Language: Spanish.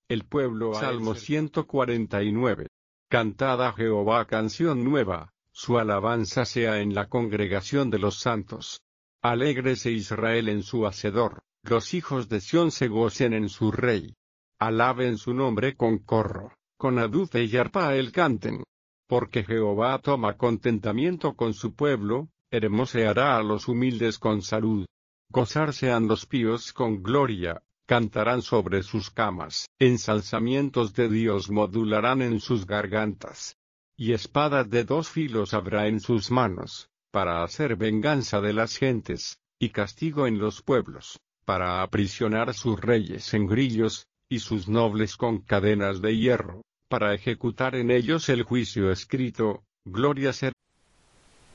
El pueblo Salmo 149. Cantad a Jehová canción nueva, su alabanza sea en la congregación de los santos. Alégrese Israel en su Hacedor, los hijos de Sión se gocen en su Rey. Alaben su nombre con corro, con adufe y arpa a él canten. Porque Jehová toma contentamiento con su pueblo, hermoseará a los humildes con salud. Gozarse han los píos con gloria, cantarán sobre sus camas, ensalzamientos de Dios modularán en sus gargantas. Y espada de dos filos habrá en sus manos, para hacer venganza de las gentes, y castigo en los pueblos, para aprisionar sus reyes en grillos, y sus nobles con cadenas de hierro, para ejecutar en ellos el juicio escrito, gloria será